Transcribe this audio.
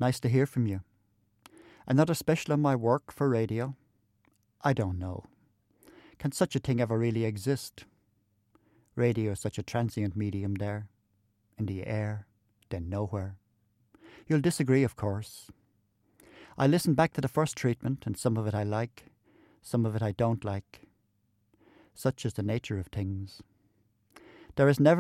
Nice to hear from you. Another special on my work for radio? I don't know. Can such a thing ever really exist? Radio is such a transient medium there. In the air, then nowhere. You'll disagree, of course. I listen back to the first treatment, and some of it I like, some of it I don't like. Such is the nature of things. There is never